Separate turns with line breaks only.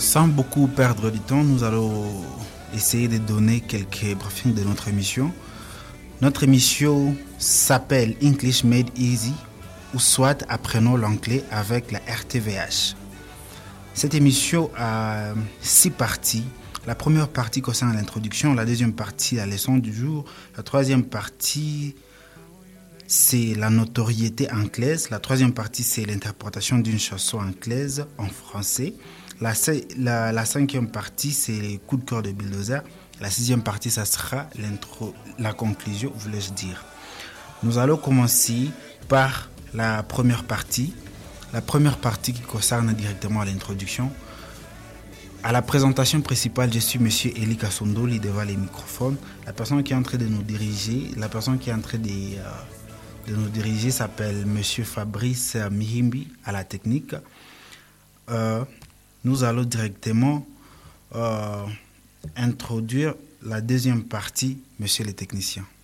Sans beaucoup perdre du temps, nous allons essayer de donner quelques briefings de notre émission. Notre émission s'appelle English Made Easy ou soit Apprenons l'anglais avec la RTVH. Cette émission a 6 parties. La première partie concerne l'introduction, la deuxième partie la leçon du jour, la troisième partie c'est la notoriété anglaise, la troisième partie c'est l'interprétation d'une chanson anglaise en français, la cinquième partie c'est les coups de cœur de Bulldozer, la sixième partie ça sera la conclusion, voulais-je dire. Nous allons commencer par la première partie qui concerne directement l'introduction. À la présentation principale, je suis Monsieur Eli Kasondoli devant les microphones. La personne qui est en train de nous diriger, s'appelle Monsieur Fabrice Mihimbi à la technique. Nous allons directement introduire la deuxième partie, Monsieur le technicien.